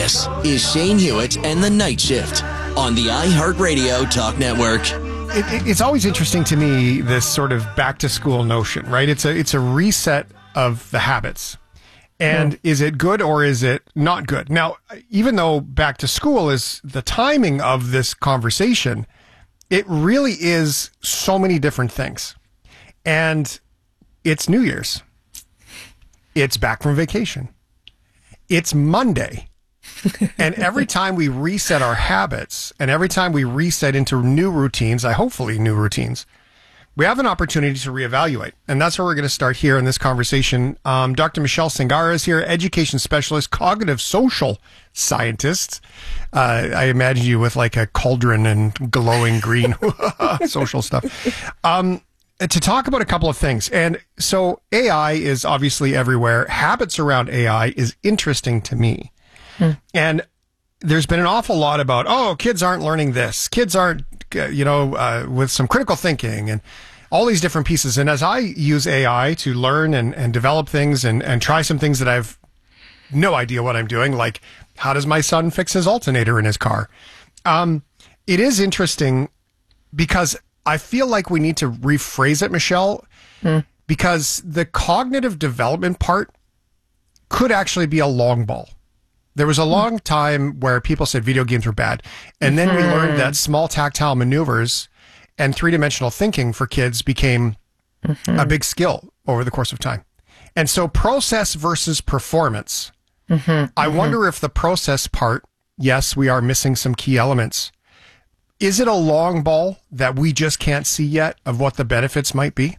This is Shane Hewitt and the Night Shift on the iHeartRadio Talk Network. It's always interesting to me, this sort of back to school notion, right? It's a reset of the habits. And is it good or is it not good? Now, even though back to school is the timing of this conversation, it really is so many different things. And it's New Year's. It's back from vacation. It's Monday. And every time we reset our habits and every time we reset into new routines, hopefully new routines, we have an opportunity to reevaluate. And that's where we're going to start here in this conversation. Dr. Michelle Singara is here, education specialist, cognitive social scientist. I imagine you with like a cauldron and glowing green social stuff. To talk about a couple of things. And so AI is obviously everywhere. Habits around AI is interesting to me. And there's been an awful lot about, kids aren't learning this. Kids aren't, with some critical thinking and all these different pieces. And as I use AI to learn and develop things and try some things that I've no idea what I'm doing, like how does my son fix his alternator in his car? It is interesting because I feel like we need to rephrase it, Michelle, because the cognitive development part could actually be a long ball. There was a long time where people said video games were bad. And then we learned that small tactile maneuvers and three-dimensional thinking for kids became a big skill over the course of time. And so process versus performance. I wonder if the process part, yes, we are missing some key elements. Is it a long ball that we just can't see yet of what the benefits might be?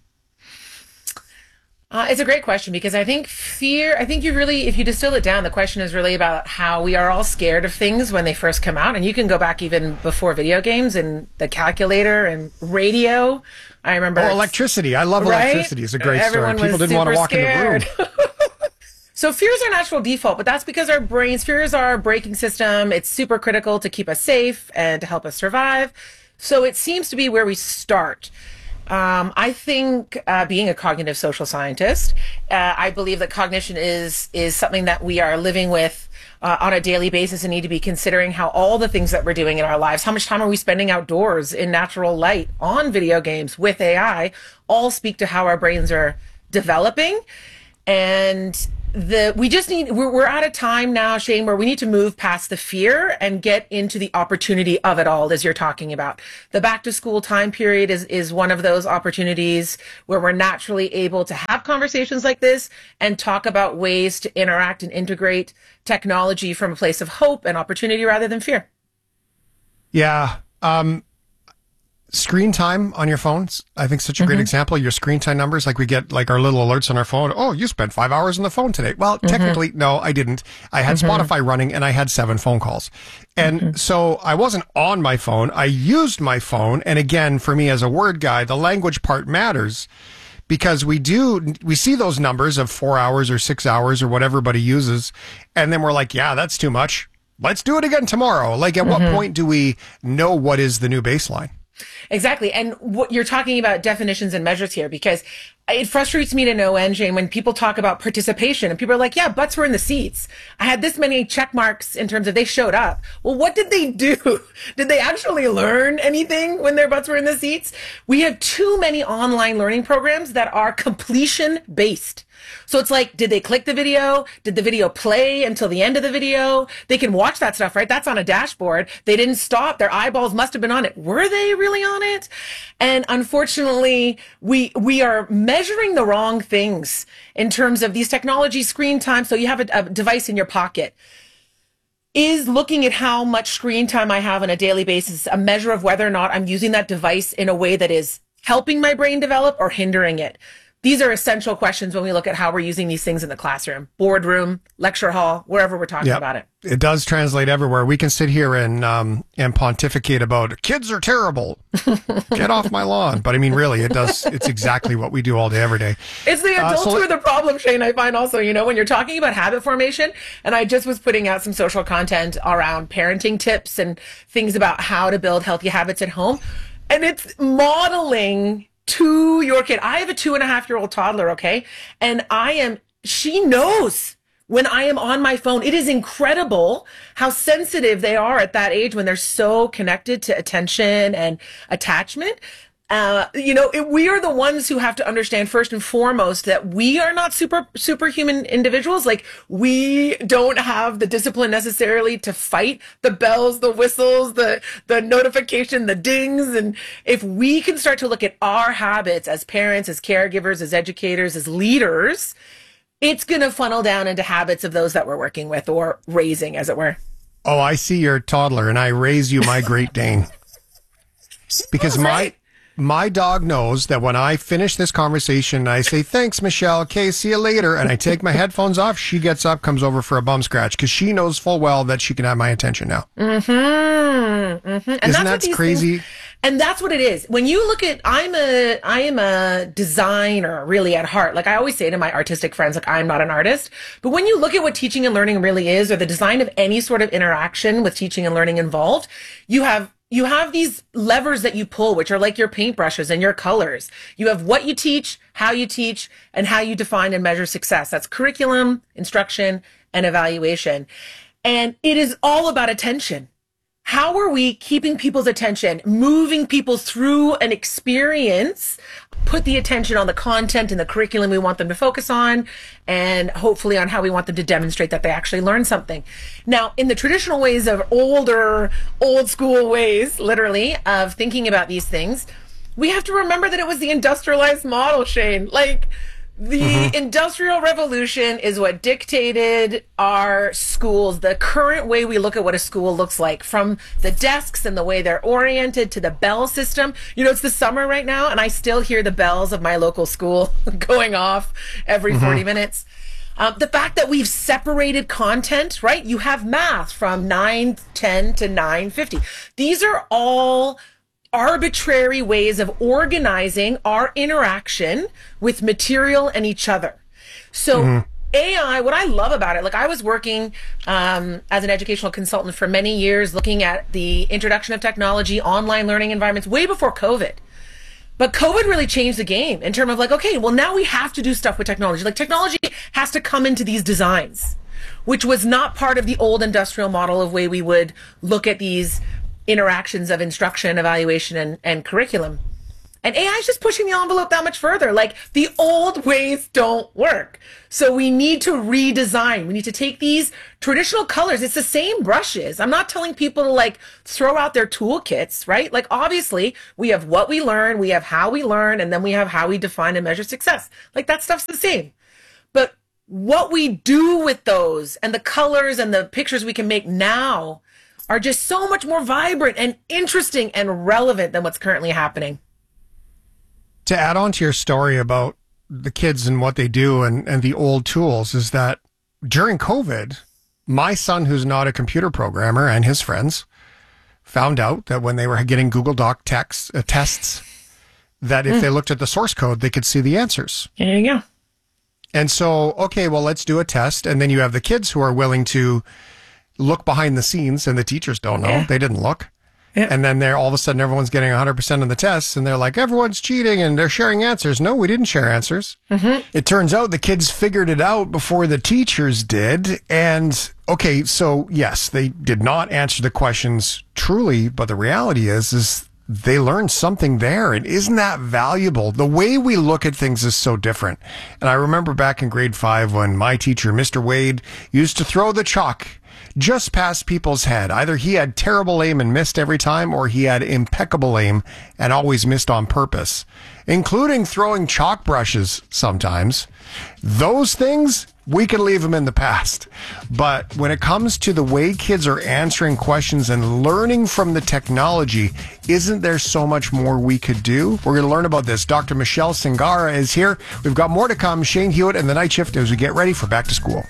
It's a great question because I think if you distill it down, the question is really about how we are all scared of things when they first come out. And you can go back even before video games and the calculator and radio. I remember. Electricity. I love electricity. It's a great Everyone story. People didn't want to walk in the room. So fear is our natural default, but that's because fear is our braking system. It's super critical to keep us safe and to help us survive. So it seems to be where we start. I think being a cognitive social scientist, I believe that cognition is something that we are living with on a daily basis and need to be considering how all the things that we're doing in our lives, how much time are we spending outdoors in natural light, on video games, with AI, all speak to how our brains are developing. And we're at a time now, Shane, where we need to move past the fear and get into the opportunity of it all, as you're talking about. The back to school time period is one of those opportunities where we're naturally able to have conversations like this and talk about ways to interact and integrate technology from a place of hope and opportunity rather than fear. Yeah. Screen time on your phones, I think such a great example. Your screen time numbers, like we get like our little alerts on our phone. Oh, you spent 5 hours on the phone today. Well, technically, no, I didn't. I had Spotify running and I had 7 phone calls. And so I wasn't on my phone. I used my phone. And again, for me as a word guy, the language part matters because we see those numbers of 4 hours or 6 hours or what everybody uses. And then we're like, yeah, that's too much. Let's do it again tomorrow. Like at what point do we know what is the new baseline? Exactly. And what you're talking about definitions and measures here, because it frustrates me to no end, Jane, when people talk about participation and people are like, yeah, butts were in the seats. I had this many check marks in terms of they showed up. Well, what did they do? Did they actually learn anything when their butts were in the seats? We have too many online learning programs that are completion based. So it's like, did they click the video? Did the video play until the end of the video? They can watch that stuff, right? That's on a dashboard. They didn't stop. Their eyeballs must have been on it. Were they really on it? And unfortunately, we are measuring the wrong things in terms of these technology screen time. So you have a device in your pocket. Is looking at how much screen time I have on a daily basis a measure of whether or not I'm using that device in a way that is helping my brain develop or hindering it? These are essential questions when we look at how we're using these things in the classroom, boardroom, lecture hall, wherever we're talking about it. It does translate everywhere. We can sit here and pontificate about kids are terrible. Get off my lawn. But I mean, really, it does. It's exactly what we do all day, every day. It's the adults who are the problem, Shane. I find also, when you're talking about habit formation, and I just was putting out some social content around parenting tips and things about how to build healthy habits at home. And it's modeling to your kid. I have a 2.5-year-old toddler, okay? And she knows when I am on my phone. It is incredible how sensitive they are at that age when they're so connected to attention and attachment. We are the ones who have to understand first and foremost that we are not superhuman individuals. Like, we don't have the discipline necessarily to fight the bells, the whistles, the notification, the dings. And if we can start to look at our habits as parents, as caregivers, as educators, as leaders, it's going to funnel down into habits of those that we're working with or raising, as it were. Oh, I see your toddler and I raise you my Great Dane. Because my dog knows that when I finish this conversation, I say, thanks, Michelle. Okay, see you later. And I take my headphones off. She gets up, comes over for a bum scratch because she knows full well that she can have my attention now. Mm-hmm. Mm-hmm. And isn't that crazy? And that's what it is. When you look at, I am a designer really at heart. Like I always say to my artistic friends, like, I'm not an artist. But when you look at what teaching and learning really is, or the design of any sort of interaction with teaching and learning involved, you have these levers that you pull, which are like your paintbrushes and your colors. You have what you teach, and how you define and measure success. That's curriculum, instruction, and evaluation. And it is all about attention. How are we keeping people's attention, moving people through an experience, put the attention on the content and the curriculum we want them to focus on, and hopefully on how we want them to demonstrate that they actually learn something. Now, in the traditional ways of old school ways, literally, of thinking about these things, we have to remember that it was the industrialized model, Shane. Like, the Industrial Revolution is what dictated our schools, the current way we look at what a school looks like, from the desks and the way they're oriented to the bell system. You know, it's the summer right now, and I still hear the bells of my local school going off every 40 minutes. The fact that we've separated content, right? You have math from 9:10 to 9:50. These are all arbitrary ways of organizing our interaction with material and each other. So AI, what I love about it, like I was working as an educational consultant for many years, looking at the introduction of technology, online learning environments, way before COVID. But COVID really changed the game in terms of like, okay, well, now we have to do stuff with technology. Like, technology has to come into these designs, which was not part of the old industrial model of way we would look at these interactions of instruction, evaluation, and curriculum. And AI is just pushing the envelope that much further. Like, the old ways don't work. So we need to redesign. We need to take these traditional colors. It's the same brushes. I'm not telling people to like throw out their toolkits, right? Like, obviously we have what we learn, we have how we learn, and then we have how we define and measure success. Like, that stuff's the same. But what we do with those and the colors and the pictures we can make now are just so much more vibrant and interesting and relevant than what's currently happening. To add on to your story about the kids and what they do and the old tools, is that during COVID, my son, who's not a computer programmer, and his friends found out that when they were getting Google Doc tests, that if they looked at the source code, they could see the answers. There you go. And so, okay, well, let's do a test. And then you have the kids who are willing to look behind the scenes, and the teachers don't know. Yeah. They didn't look. Yeah. And then all of a sudden, everyone's getting 100% on the tests, and they're like, everyone's cheating, and they're sharing answers. No, we didn't share answers. It turns out the kids figured it out before the teachers did. And, okay, so, yes, they did not answer the questions truly, but the reality is they learned something there. And isn't that valuable? The way we look at things is so different. And I remember back in grade 5 when my teacher, Mr. Wade, used to throw the chalk just past people's head. Either he had terrible aim and missed every time, or he had impeccable aim and always missed on purpose, including throwing chalk brushes sometimes. Those things, we can leave them in the past. But when it comes to the way kids are answering questions and learning from the technology, isn't there so much more we could do? We're going to learn about this. Dr. Michelle Singara is here. We've got more to come. Shane Hewitt and the Night Shift as we get ready for back to school.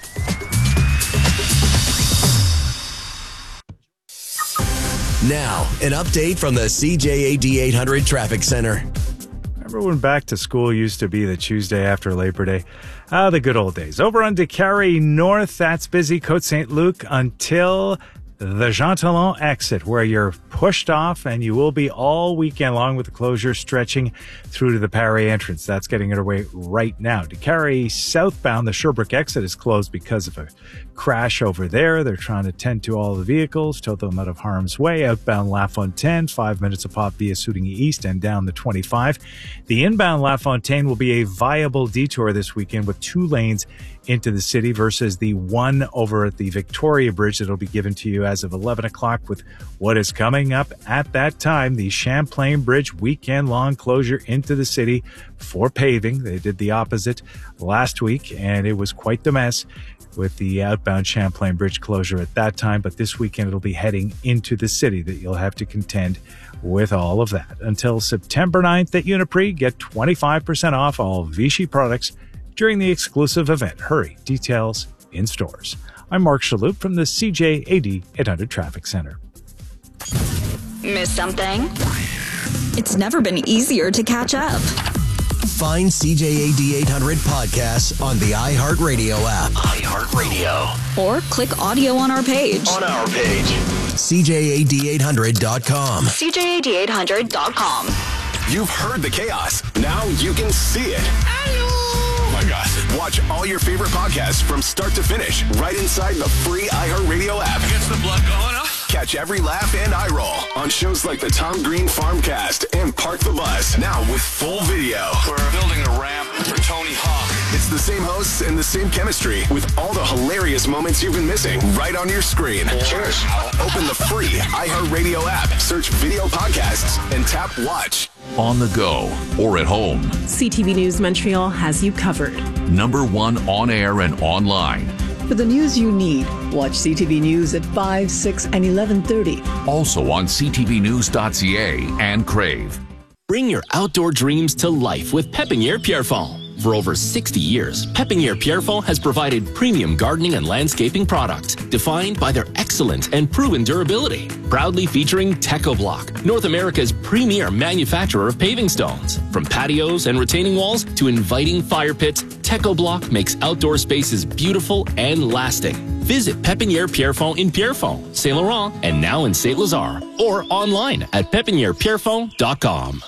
Now, an update from the CJAD 800 Traffic Center. Remember when back to school used to be the Tuesday after Labor Day? The good old days. Over on DeCarry North, that's busy. Côte St. Luc until the Jean Talon exit, where you're pushed off and you will be all weekend long with the closure stretching through to the Paris entrance. That's getting underway right now. To carry southbound, the Sherbrooke exit is closed because of a crash over there. They're trying to tend to all the vehicles, tow them out of harm's way. Outbound La Fontaine, 5 minutes of pop via Soudigny East and down the 25. The inbound La Fontaine will be a viable detour this weekend with 2 lanes into the city versus the one over at the Victoria Bridge that'll be given to you as of 11 o'clock with what is coming up at that time, the Champlain Bridge weekend-long closure into the city for paving. They did the opposite last week, and it was quite the mess with the outbound Champlain Bridge closure at that time. But this weekend, it'll be heading into the city that you'll have to contend with all of that. Until September 9th at Uniprix, get 25% off all Vichy products during the exclusive event. Hurry, details in stores. I'm Mark Shalhoub from the CJAD 800 Traffic Center. Miss something? It's never been easier to catch up. Find CJAD 800 podcasts on the iHeartRadio app. iHeartRadio. Or click audio on our page. CJAD800.com. CJAD800.com. You've heard the chaos. Now you can see it. Oh my God. Watch all your favorite podcasts from start to finish right inside the free iHeartRadio app. Gets the blood going up. Catch every laugh and eye roll on shows like the Tom Green Farmcast and Park the Bus. Now with full video. We're building a ramp for Tony Hawk. It's the same hosts and the same chemistry with all the hilarious moments you've been missing right on your screen. Cheers. Open the free iHeartRadio app, search video podcasts, and tap watch. On the go or at home. CTV News Montreal has you covered. #1 on air and online. For the news you need, watch CTV News at 5, 6, and 11:30. Also on ctvnews.ca and Crave. Bring your outdoor dreams to life with Pépinière Pierrefonds. For over 60 years, Pépinière Pierrefonds has provided premium gardening and landscaping products defined by their excellent and proven durability. Proudly featuring TechoBlock, North America's premier manufacturer of paving stones. From patios and retaining walls to inviting fire pits, TechoBlock makes outdoor spaces beautiful and lasting. Visit Pépinière Pierrefonds in Pierrefonds, Saint Laurent, and now in Saint Lazare, or online at pépinièrepierrefonds.com.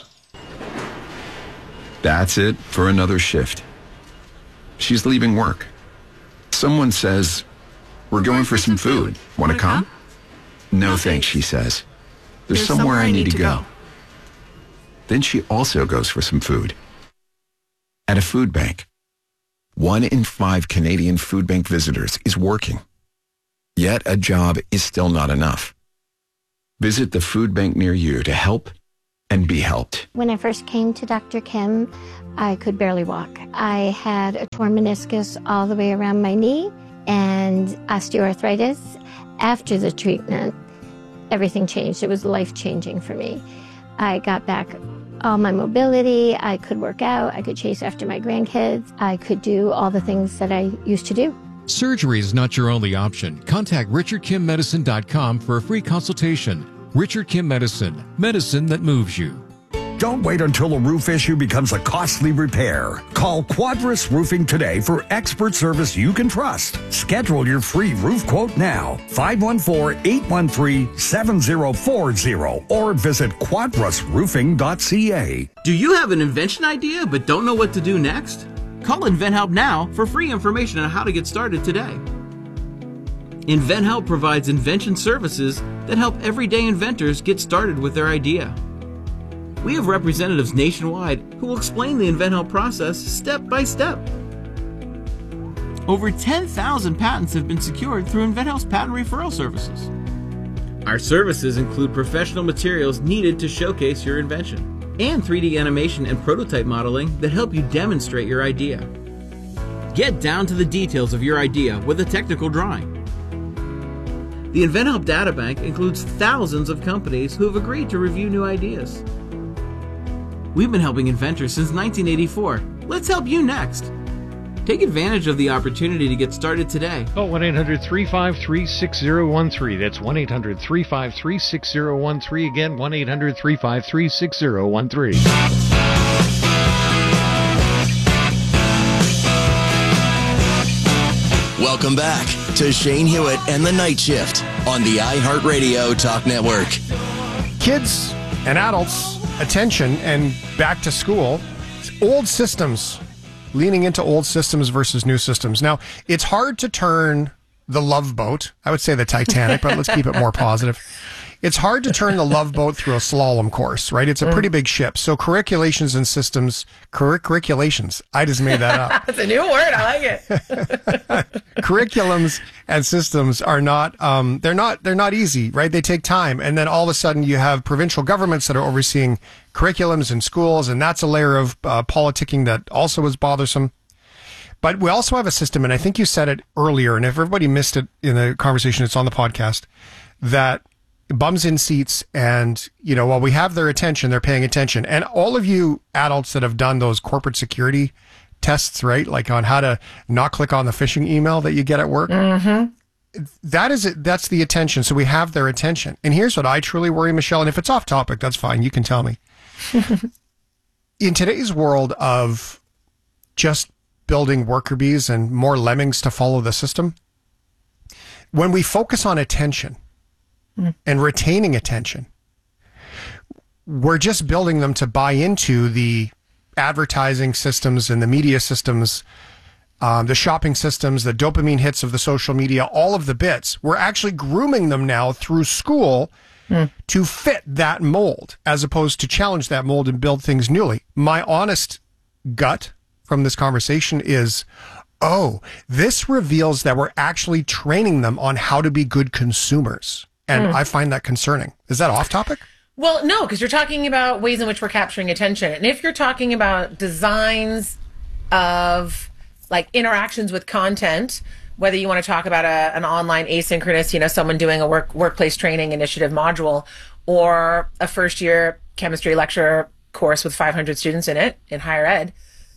That's it for another shift. She's leaving work. Someone says, "We're going for some food. Want to come?" "No, thanks," she says. There's somewhere I need to go. Then she also goes for some food. At a food bank. 1 in 5 Canadian food bank visitors is working. Yet a job is still not enough. Visit the food bank near you to help and be helped. When I first came to Dr. Kim, I could barely walk. I had a torn meniscus all the way around my knee and osteoarthritis. After the treatment, everything changed. It was life-changing for me. I got back all my mobility. I could work out. I could chase after my grandkids. I could do all the things that I used to do. Surgery is not your only option. Contact RichardKimMedicine.com for a free consultation. Richard Kim Medicine, medicine that moves you. Don't wait until a roof issue becomes a costly repair. Call Quadris Roofing today for expert service you can trust. Schedule your free roof quote now. 514-813-7040 or visit quadrisroofing.ca. Do you have an invention idea but don't know what to do next? Call InventHelp now for free information on how to get started today. InventHelp provides invention services that help everyday inventors get started with their idea. We have representatives nationwide who will explain the InventHelp process step by step. Over 10,000 patents have been secured through InventHelp's patent referral services. Our services include professional materials needed to showcase your invention and 3D animation and prototype modeling that help you demonstrate your idea. Get down to the details of your idea with a technical drawing. The InventHelp Databank includes thousands of companies who have agreed to review new ideas. We've been helping inventors since 1984. Let's help you next. Take advantage of the opportunity to get started today. Call 1-800-353-6013. That's 1-800-353-6013. Again, 1-800-353-6013. Welcome back to Shane Hewitt and the Night Shift on the iHeartRadio Talk Network. Kids and adults, attention, and back to school. Old systems, leaning into old systems versus new systems. Now, it's hard to turn the Love Boat. I would say the Titanic, but let's keep it more positive. It's hard to turn the Love Boat through a slalom course, right? It's a pretty big ship. So curriculations and systems, curriculations, I just made that up. That's a new word. I like it. Curriculums and systems are not, they're not easy, right? They take time. And then all of a sudden you have provincial governments that are overseeing curriculums in schools. And that's a layer of politicking that also is bothersome. But we also have a system, and I think you said it earlier, and if everybody missed it in the conversation, it's on the podcast, that bums in seats, and, you know, while we have their attention, they're paying attention. And all of you adults that have done those corporate security tests, right? Like on how to not click on the phishing email that you get at work. Mm-hmm. That is it. That's the attention. So we have their attention. And here's what I truly worry, Michelle, and if it's off topic, that's fine. You can tell me. In today's world of just building worker bees and more lemmings to follow the system, when we focus on attention and retaining attention, we're just building them to buy into the advertising systems and the media systems, the shopping systems, the dopamine hits of the social media, all of the bits. We're actually grooming them now through school to fit that mold, as opposed to challenge that mold and build things newly. My honest gut from this conversation is, oh, this reveals that we're actually training them on how to be good consumers. And I find that concerning. Is that off topic? Well, no, because you're talking about ways in which we're capturing attention. And if you're talking about designs of like interactions with content, whether you want to talk about an online asynchronous, you know, someone doing a workplace training initiative module, or a first year chemistry lecture course with 500 students in it in higher ed,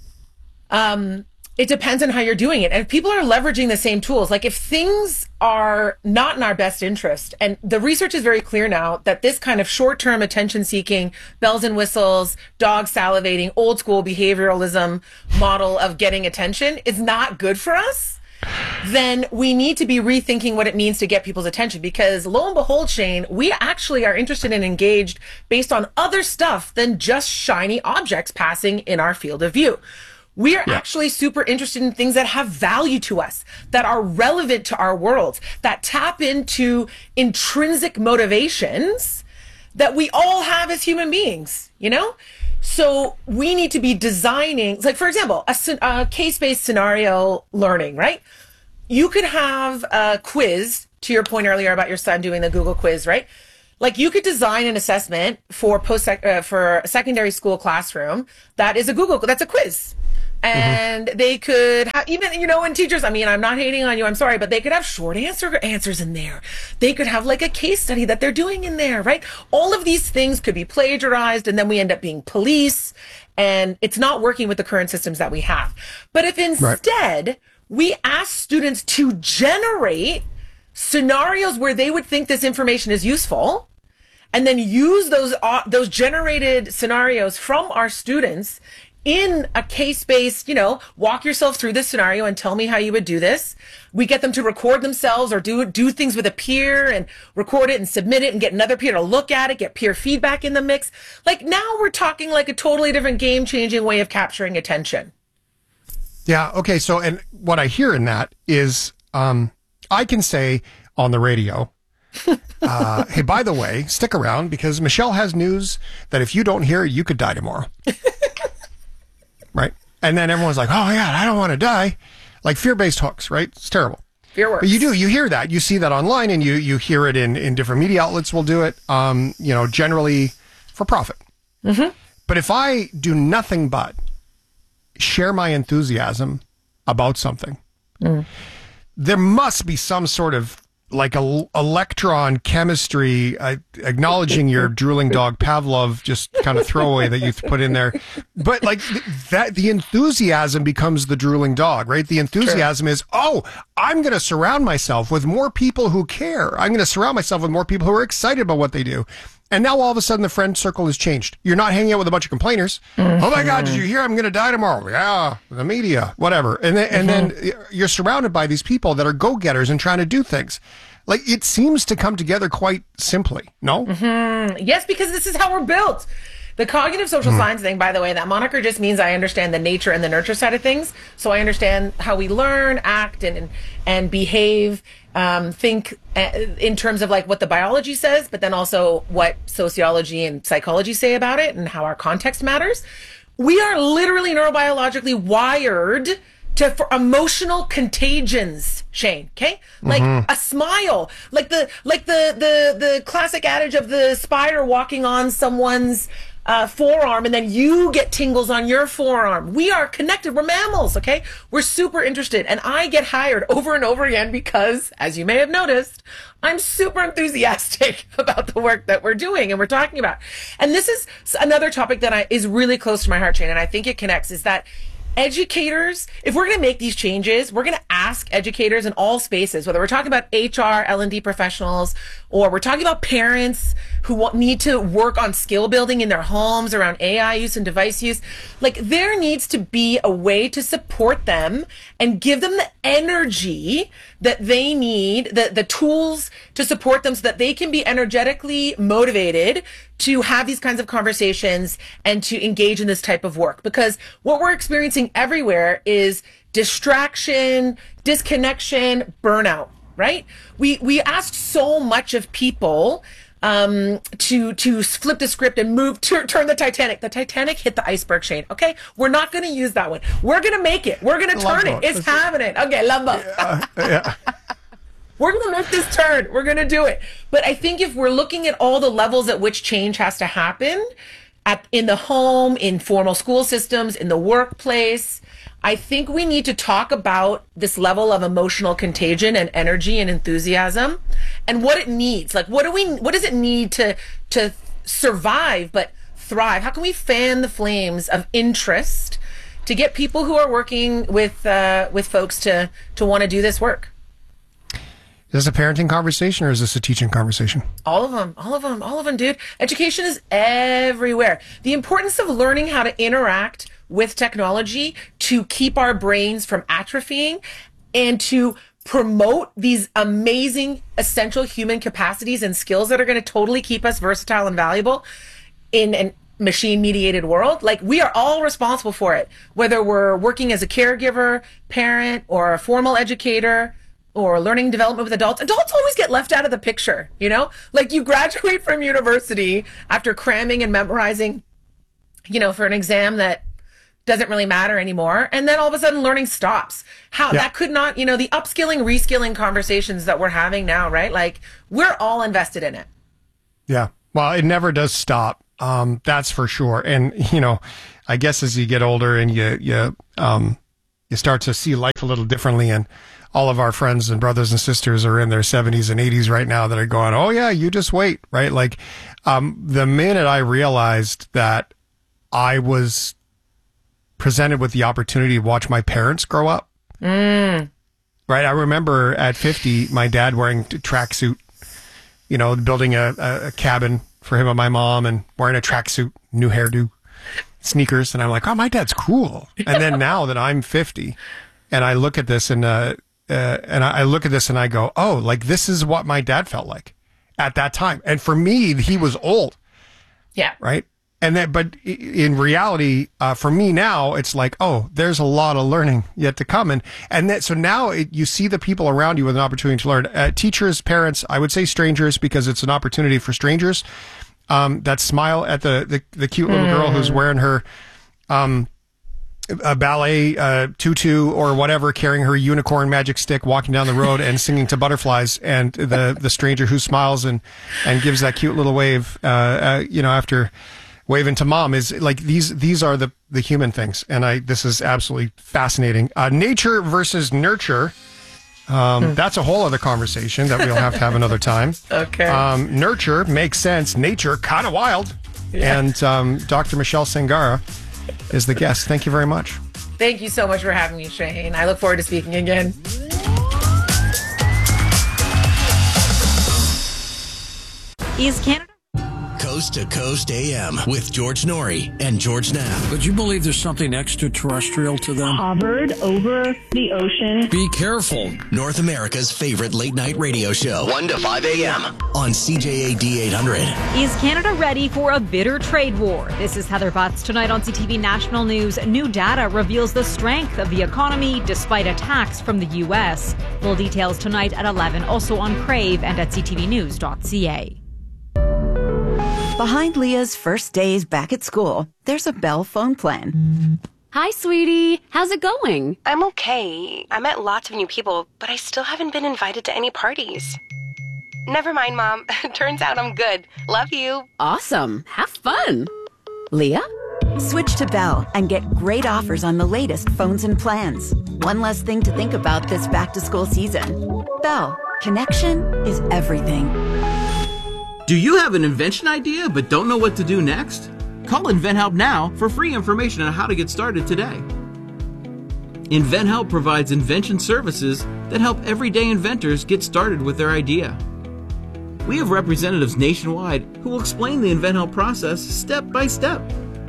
it depends on how you're doing it. And if people are leveraging the same tools, like if things are not in our best interest, and the research is very clear now that this kind of short-term attention seeking, bells and whistles, dog salivating, old school behavioralism model of getting attention is not good for us, then we need to be rethinking what it means to get people's attention. Because lo and behold, Shane, we actually are interested and engaged based on other stuff than just shiny objects passing in our field of view. We are actually super interested in things that have value to us, that are relevant to our world, that tap into intrinsic motivations that we all have as human beings, you know? So we need to be designing, like, for example, a case-based scenario learning, right? You could have a quiz, to your point earlier about your son doing the Google quiz, right? Like, you could design an assessment for for a secondary school classroom that is that's a quiz. And they could have, even, you know, and teachers, I mean, I'm not hating on you, I'm sorry, but they could have short answers in there. They could have like a case study that they're doing in there, right? All of these things could be plagiarized, and then we end up being police, and it's not working with the current systems that we have. But if instead we ask students to generate scenarios where they would think this information is useful, and then use those generated scenarios from our students in a case-based, you know, walk yourself through this scenario and tell me how you would do this. We get them to record themselves or do things with a peer and record it and submit it and get another peer to look at it, get peer feedback in the mix. Like, now we're talking like a totally different game-changing way of capturing attention. Yeah. Okay. So, and what I hear in that is, I can say on the radio, hey, by the way, stick around because Michelle has news that if you don't hear it, you could die tomorrow. Right. And then everyone's like, oh, yeah, I don't want to die. Like fear-based hooks, right? It's terrible. Fear works. But you hear that. You see that online, and you hear it in different media outlets will do it, you know, generally for profit. Mm-hmm. But if I do nothing but share my enthusiasm about something, there must be some sort of like electron chemistry, acknowledging your drooling dog Pavlov, just kind of throwaway that you put in there. But like that, the enthusiasm becomes the drooling dog, right? The enthusiasm is, oh, I'm going to surround myself with more people who care. I'm going to surround myself with more people who are excited about what they do. And now all of a sudden the friend circle has changed. You're not hanging out with a bunch of complainers. Mm-hmm. Oh my God, did you hear I'm going to die tomorrow? Yeah, the media, whatever. And then you're surrounded by these people that are go-getters and trying to do things. Like, it seems to come together quite simply, no? Mm-hmm. Yes, because this is how we're built. The cognitive social science thing, by the way, that moniker just means I understand the nature and the nurture side of things. So I understand how we learn, act, and behave, think in terms of like what the biology says, but then also what sociology and psychology say about it and how our context matters. We are literally neurobiologically wired for emotional contagions, Shane. Okay, like a smile, like the classic adage of the spider walking on someone's forearm, and then you get tingles on your forearm. We are connected. We're mammals. Okay, we're super interested, and I get hired over and over again because, as you may have noticed, I'm super enthusiastic about the work that we're doing and we're talking about. And this is another topic that is really close to my heart, Shane, and I think it connects. Is that educators, if we're going to make these changes, we're going to ask educators in all spaces, whether we're talking about HR, L&D professionals, or we're talking about parents who need to work on skill building in their homes around AI use and device use. Like, there needs to be a way to support them and give them the energy that they need, the tools to support them so that they can be energetically motivated to have these kinds of conversations and to engage in this type of work. Because what we're experiencing everywhere is distraction, disconnection, burnout, right? We asked so much of people to flip the script and turn the Titanic. The Titanic hit the iceberg, Shane. Okay, we're not going to use that one. We're going to make it. We're going to turn it. It's happening. Okay, love boat. Yeah. We're going to make this turn. We're going to do it. But I think if we're looking at all the levels at which change has to happen, in the home, in formal school systems, in the workplace, I think we need to talk about this level of emotional contagion and energy and enthusiasm and what it needs. Like, what does it need to survive but thrive? How can we fan the flames of interest to get people who are working with folks to want to do this work? Is this a parenting conversation or is this a teaching conversation? All of them, dude. Education is everywhere. The importance of learning how to interact with technology to keep our brains from atrophying and to promote these amazing, essential human capacities and skills that are going to totally keep us versatile and valuable in a machine-mediated world. Like, we are all responsible for it, whether we're working as a caregiver, parent, or a formal educator, or learning development with adults. Adults always get left out of the picture, you know? Like, you graduate from university after cramming and memorizing, for an exam that doesn't really matter anymore. And then all of a sudden learning stops. That could not, the upskilling, reskilling conversations that we're having now, right? Like, we're all invested in it. Yeah. Well, it never does stop. That's for sure. And, I guess as you get older and you start to see life a little differently, and all of our friends and brothers and sisters are in their 70s and 80s right now that are going, oh yeah, you just wait, right? Like, the minute I realized that I was presented with the opportunity to watch my parents grow up, right? I remember at 50, my dad wearing a tracksuit, building a cabin for him and my mom and wearing a tracksuit, new hairdo, sneakers. And I'm like, oh, my dad's cool. And then now that I'm 50 and I look at this and I look at this and I go, oh, like, this is what my dad felt like at that time. And for me, he was old. Yeah. Right. And then, but in reality, for me now, it's like, oh, there's a lot of learning yet to come. And that, so now you see the people around you with an opportunity to learn. Teachers, parents, I would say strangers, because it's an opportunity for strangers, that smile at the cute little girl who's wearing her, a ballet tutu or whatever, carrying her unicorn magic stick, walking down the road and singing to butterflies, and the stranger who smiles and gives that cute little wave, after waving to mom, is like, these are the human things. And this is absolutely fascinating. Nature versus nurture. That's a whole other conversation that we'll have to have another time. Okay. Nurture makes sense. Nature, kind of wild. Yeah. And Dr. Michelle Sangara is the guest. Thank you very much. Thank you so much for having me, Shane. I look forward to speaking again. Is Canada... Coast to Coast AM with George Norrie and George Knapp. Would you believe there's something extraterrestrial to them? Hovered over the ocean. Be careful. North America's favorite late night radio show, 1 to 5 a.m. on CJAD 800. Is Canada ready for a bitter trade war? This is Heather Butts. Tonight on CTV National News, new data reveals the strength of the economy despite attacks from the U.S. Full details tonight at 11, also on Crave and at ctvnews.ca. Behind Leah's first days back at school, there's a Bell phone plan. Hi, sweetie. How's it going? I'm okay. I met lots of new people, but I still haven't been invited to any parties. Never mind, Mom. Turns out I'm good. Love you. Awesome. Have fun. Leah? Switch to Bell and get great offers on the latest phones and plans. One less thing to think about this back-to-school season. Bell. Connection is everything. Do you have an invention idea but don't know what to do next? Call InventHelp now for free information on how to get started today. InventHelp provides invention services that help everyday inventors get started with their idea. We have representatives nationwide who will explain the InventHelp process step by step.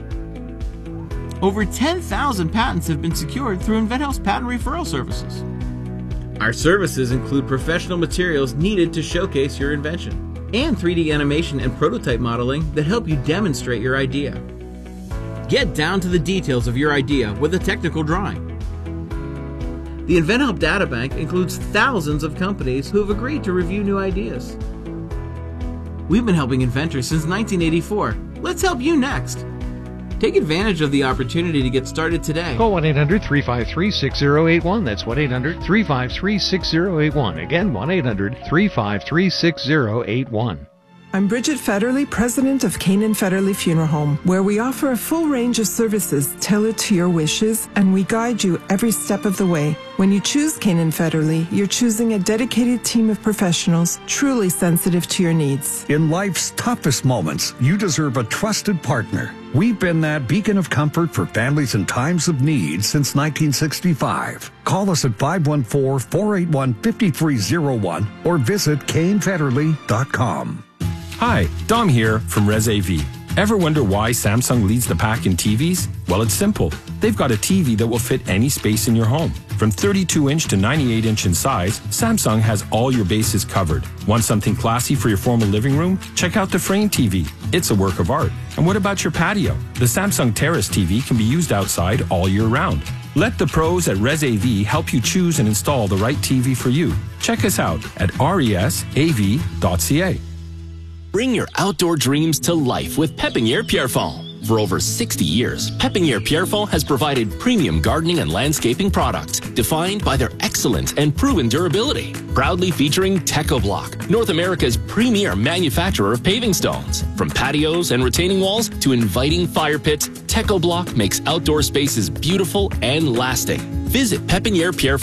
Over 10,000 patents have been secured through InventHelp's patent referral services. Our services include professional materials needed to showcase your invention, and 3D animation and prototype modeling that help you demonstrate your idea. Get down to the details of your idea with a technical drawing. The InventHelp Databank includes thousands of companies who have agreed to review new ideas. We've been helping inventors since 1984. Let's help you next. Take advantage of the opportunity to get started today. Call 1-800-353-6081. That's 1-800-353-6081. Again, 1-800-353-6081. I'm Bridget Federley, president of Canaan Federley Funeral Home, where we offer a full range of services tailored to your wishes, and we guide you every step of the way. When you choose Canaan Federley, you're choosing a dedicated team of professionals truly sensitive to your needs. In life's toughest moments, you deserve a trusted partner. We've been that beacon of comfort for families in times of need since 1965. Call us at 514-481-5301 or visit CainFederley.com. Hi, Dom here from Res AV. Ever wonder why Samsung leads the pack in TVs? Well, it's simple. They've got a TV that will fit any space in your home. From 32-inch to 98-inch in size, Samsung has all your bases covered. Want something classy for your formal living room? Check out the Frame TV. It's a work of art. And what about your patio? The Samsung Terrace TV can be used outside all year round. Let the pros at Res AV help you choose and install the right TV for you. Check us out at resav.ca. Bring your outdoor dreams to life with Pepiniere Pierrefonds. For over 60 years, Pepiniere Pierrefonds has provided premium gardening and landscaping products defined by their excellent and proven durability. Proudly featuring TechoBlock, North America's premier manufacturer of paving stones. From patios and retaining walls to inviting fire pits, TechoBlock makes outdoor spaces beautiful and lasting. Visit Pepiniere Pierrefonds